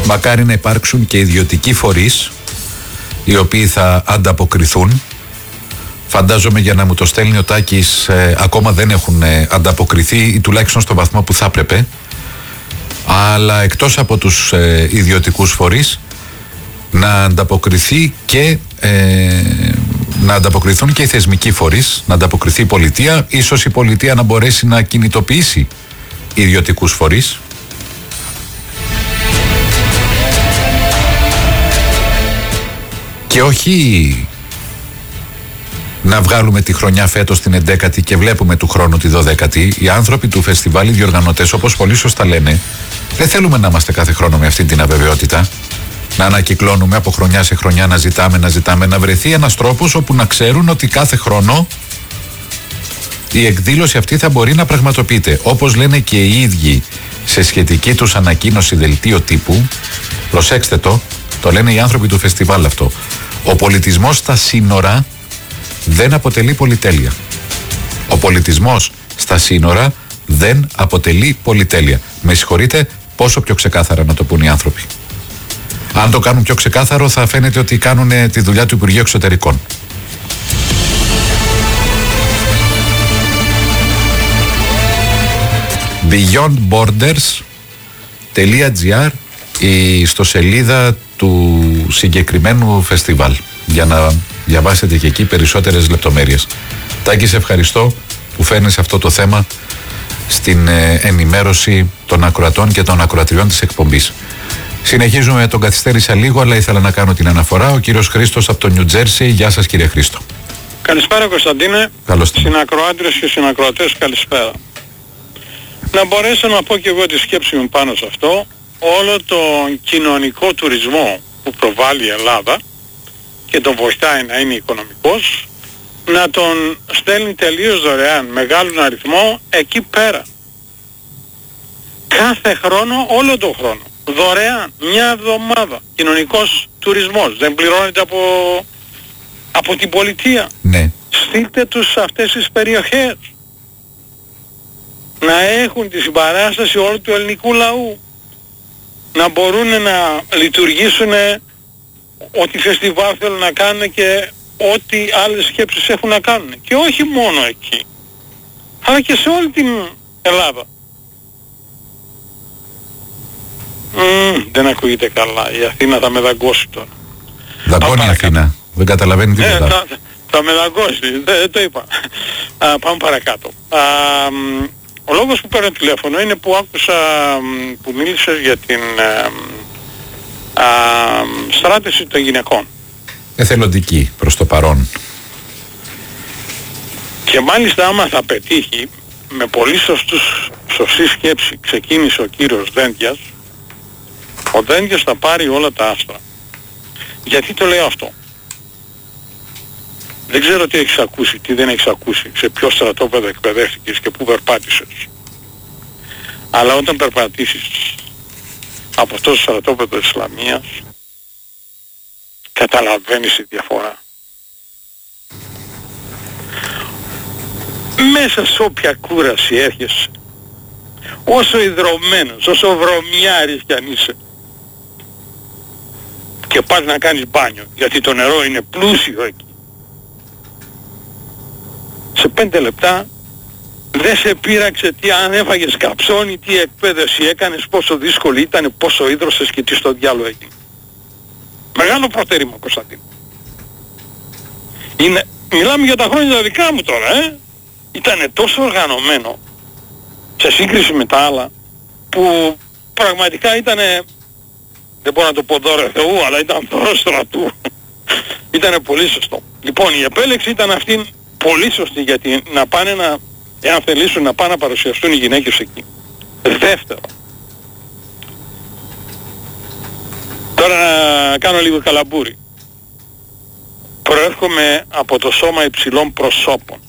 Μακάρι να υπάρξουν και ιδιωτικοί φορείς οι οποίοι θα ανταποκριθούν. Φαντάζομαι για να μου το στέλνει ο Τάκης ακόμα δεν έχουν ανταποκριθεί ή τουλάχιστον στο βαθμό που θα έπρεπε. Αλλά εκτός από τους ιδιωτικούς φορείς να ανταποκριθεί και να ανταποκριθούν και οι θεσμικοί φορείς, να ανταποκριθεί η πολιτεία, ίσως η πολιτεία να μπορέσει να κινητοποιήσει ιδιωτικούς φορείς. Και όχι να βγάλουμε τη χρονιά φέτος την 11η και βλέπουμε του χρόνου τη 12η. Οι άνθρωποι του φεστιβάλ, οι διοργανωτές, όπως πολύ σωστά λένε, δεν θέλουμε να είμαστε κάθε χρόνο με αυτή την αβεβαιότητα. Να ανακυκλώνουμε από χρονιά σε χρονιά, να ζητάμε, να βρεθεί ένας τρόπος όπου να ξέρουν ότι κάθε χρόνο η εκδήλωση αυτή θα μπορεί να πραγματοποιείται. Όπως λένε και οι ίδιοι σε σχετική τους ανακοίνωση δελτίο τύπου, προσέξτε το λένε οι άνθρωποι του φεστιβάλ αυτό. Ο πολιτισμός στα σύνορα δεν αποτελεί πολυτέλεια. Ο πολιτισμός στα σύνορα δεν αποτελεί πολυτέλεια. Με συγχωρείτε, πόσο πιο ξεκάθαρα να το πούν οι άνθρωποι. Αν το κάνουν πιο ξεκάθαρο θα φαίνεται ότι κάνουν τη δουλειά του Υπουργείου Εξωτερικών. beyondborders.gr η ιστοσελίδα του συγκεκριμένου φεστιβάλ για να διαβάσετε και εκεί περισσότερες λεπτομέρειες. Τάκη, σε ευχαριστώ που φέρνεις αυτό το θέμα στην ενημέρωση των ακροατών και των ακροατριών της εκπομπής. Συνεχίζουμε, τον καθυστέρησα λίγο, αλλά ήθελα να κάνω την αναφορά. Ο κύριος Χρήστος από το Νιου Τζέρσι. Γεια σας, κύριε Χρήστο. Καλησπέρα, Κωνσταντίνε. Καλώς την. Συνακροάτριες και συνακροατές, καλησπέρα. Να μπορέσω να πω και εγώ τη σκέψη μου πάνω σε αυτό. Όλο τον κοινωνικό τουρισμό που προβάλλει η Ελλάδα και τον βοηθάει να είναι οικονομικός, να τον στέλνει τελείως δωρεάν, μεγάλον αριθμό, εκεί πέρα. Κάθε χρόνο, όλο τον χρόνο. Δωρεάν, μια εβδομάδα. Κοινωνικός τουρισμός. Δεν πληρώνεται από την πολιτεία. Ναι. Στείλτε τους σε αυτές τις περιοχές. Να έχουν τη συμπαράσταση όλου του ελληνικού λαού. Να μπορούν να λειτουργήσουν ό,τι φεστιβάλ θέλουν να κάνουν και ό,τι άλλες σκέψεις έχουν να κάνουν. Και όχι μόνο εκεί, αλλά και σε όλη την Ελλάδα. Δεν ακούγεται καλά. Η Αθήνα θα με δαγκώσει τώρα. Δαγκώνει η Αθήνα. Δεν καταλαβαίνει τίποτα. Θα με δαγκώσει. Δεν το είπα. Πάμε παρακάτω. Ο λόγος που παίρνω τηλέφωνο είναι που άκουσα που μίλησες για την στράτευση των γυναικών. Εθελοντική προς το παρόν. Και μάλιστα άμα θα πετύχει, με πολύ σωστή σκέψη ξεκίνησε ο κύριος Δέντιας, ο Δέντιας θα πάρει όλα τα άστρα. Γιατί το λέω αυτό? Δεν ξέρω τι έχεις ακούσει, τι δεν έχεις ακούσει, σε ποιο στρατόπεδο εκπαιδεύτηκες και πού περπάτησες. Αλλά όταν περπατήσεις από αυτό το στρατόπεδο της Ισλαμίας, καταλαβαίνεις τη διαφορά. Μέσα σε όποια κούραση έρχεσαι, όσο ιδρωμένος, όσο βρωμιάρης κι αν είσαι, και πας να κάνεις μπάνιο, γιατί το νερό είναι πλούσιο εκεί, σε 5 λεπτά δεν σε πείραξε τι αν έφαγες καψόνι, τι εκπαίδευση έκανες, πόσο δύσκολη ήταν, πόσο ίδρωσες και τι στο διάλογο έγινε. Μεγάλο προτέρημα, Κωνσταντίνο. Μιλάμε για τα χρόνια τα δικά μου τώρα, Ήτανε τόσο οργανωμένο σε σύγκριση με τα άλλα, που πραγματικά ήτανε, δεν μπορώ να το πω δώρο Θεού, αλλά ήταν δώρο στρατού. Ήτανε πολύ σωστό. Λοιπόν, η επέλεξη ήταν αυτή πολύ σωστή, γιατί να πάνε εάν θελήσουν να πάνε να παρουσιαστούν οι γυναίκες εκεί. Δεύτερο, τώρα να κάνω λίγο καλαμπούρι. Προέρχομαι από το σώμα υψηλών προσώπων.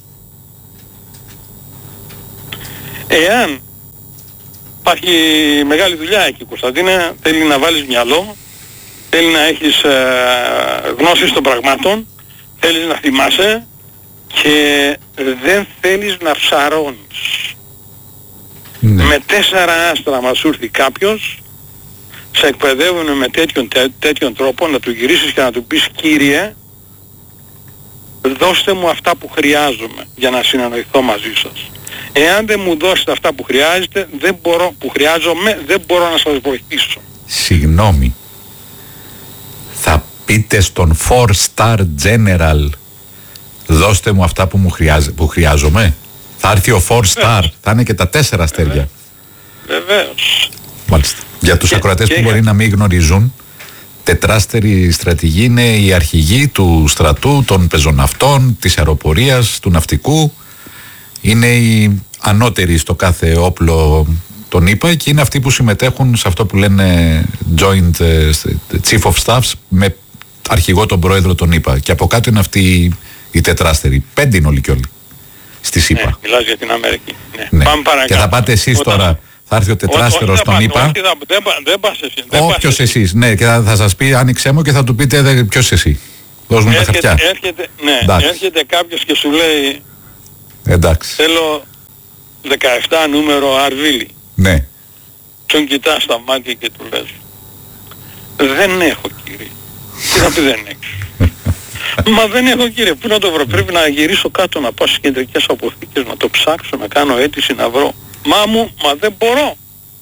Εάν υπάρχει μεγάλη δουλειά εκεί, Κωνσταντίνα, θέλει να βάλεις μυαλό, θέλει να έχεις γνώσεις των πραγμάτων, θέλεις να θυμάσαι και δεν θέλεις να ψαρώνεις. Ναι. Με 4 άστρα μας σου έρθει κάποιος, σε εκπαιδεύουν με τέτοιον τρόπο να του γυρίσεις και να του πεις κύριε, δώστε μου αυτά που χρειάζομαι για να συνεννοηθώ μαζί σας. Εάν δεν μου δώσετε αυτά που χρειάζεται, δεν μπορώ να σας βοηθήσω. Συγγνώμη, θα πείτε στον 4-star general δώστε μου αυτά που χρειάζομαι? Θα έρθει ο 4-star, θα είναι και τα 4 αστέρια. Βεβαίως. Μάλιστα. Για τους ακροατές που μπορεί να μην γνωρίζουν, τετράστερη στρατηγοί είναι οι αρχηγοί του στρατού, των πεζοναυτών, της αεροπορίας, του ναυτικού. Είναι οι ανώτεροι στο κάθε όπλο των ΗΠΑ και είναι αυτοί που συμμετέχουν σε αυτό που λένε Joint Chief of Staffs με αρχηγό τον πρόεδρο των ΗΠΑ. Και από κάτω είναι αυτοί οι τετράστεροι. 5 είναι όλοι και όλοι στη ΗΠΑ. Ναι, μιλάς για την Αμερική. Ναι. Πάμε παρακάτω. Και θα πάτε εσείς τώρα. Θα έρθει ο τετράστερος των ΗΠΑ. Δεν πας εσύ. Όποιος εσείς. Ναι, και θα σας πει άνοιξέ μου και θα του πείτε ποιος εσύ. Δώσ' μου τα χαρτιά. Έρχεται κάποιος και σου λέει εντάξει. Θέλω 17 νούμερο Αρβίλη. Ναι. Τον κοιτάς στα μάτια και του λες δεν έχω κύριε. Τι θα πει δεν έχεις? Μα δεν έχω κύριε, πού να το βρω? Πρέπει να γυρίσω κάτω, να πάω στις κεντρικές αποθήκες, να το ψάξω, να κάνω αίτηση, να βρω. Μα δεν μπορώ.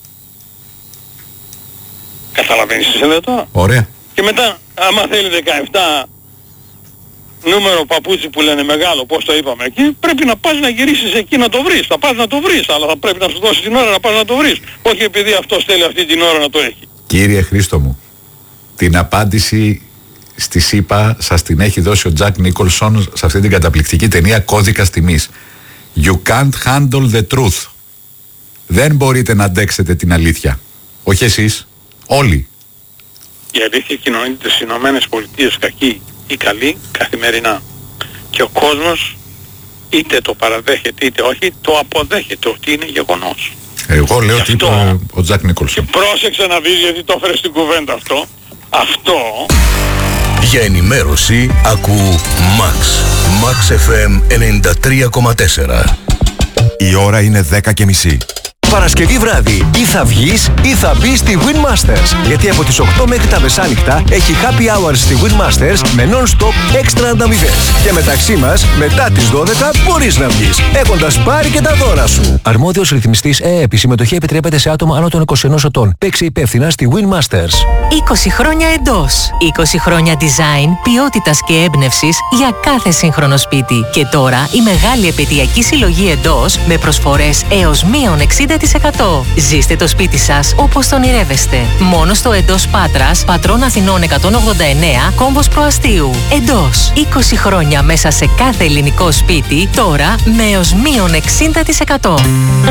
Καταλαβαίνεις τι συμβαίνει τώρα? Ωραία. Και μετά, άμα θέλει 17 νούμερο παπούτσι που λένε μεγάλο, πώς το είπαμε εκεί, πρέπει να πας να γυρίσεις εκεί να το βρεις. Θα πας να το βρεις, αλλά θα πρέπει να σου δώσει την ώρα να πας να το βρεις. Όχι επειδή αυτός θέλει αυτή την ώρα να το έχει. Κύριε Χρήστο μου, την απάντηση στη ΣΥΠΑ σας την έχει δώσει ο Τζακ Νίκολσον σε αυτή την καταπληκτική ταινία Κώδικας τιμής. You can't handle the truth. Δεν μπορείτε να αντέξετε την αλήθεια. Όχι εσείς, όλοι. Η αλήθεια κοινωνείται στις Ηνωμένες Πολιτείες κακή ή καλή καθημερινά. Και ο κόσμος είτε το παραδέχεται είτε όχι, το αποδέχεται ότι είναι γεγονός. Εγώ λέω ότι είπε ο Τζακ Νίκολσον. Και πρόσεξε να δεις γιατί το έφερε στην κουβέντα αυτό. Αυτό... Για ενημέρωση ακού Max FM 93,4. Η ώρα είναι 10:30. Παρασκευή βράδυ ή θα βγεις ή θα μπεις στη Win Masters. Γιατί από τις 8 μέχρι τα μεσάνυχτα έχει happy hours στη Win Masters με non-stop έξτρα ανταμοιβές. Και μεταξύ μας, μετά τις 12 μπορείς να βγεις, έχοντας πάρει και τα δώρα σου. Αρμόδιος ρυθμιστής ΕΕΠ. Η συμμετοχή επιτρέπεται σε άτομα άνω των 21 ετών. Παίξε υπεύθυνα στη Win Masters. 20 χρόνια εντός. 20 χρόνια design, ποιότητας και έμπνευσης για κάθε σύγχρονο σπίτι. Και τώρα η μεγάλη επαιτειακή συλλογή εντός με προσφορές έως μείον 60%. Ζήστε το σπίτι σας όπως το ονειρεύεστε. Μόνο στο Εντός Πάτρας, Πατρών Αθηνών 189, κόμβος Προαστίου. Εντός. 20 χρόνια μέσα σε κάθε ελληνικό σπίτι, τώρα με έως μείον 60%.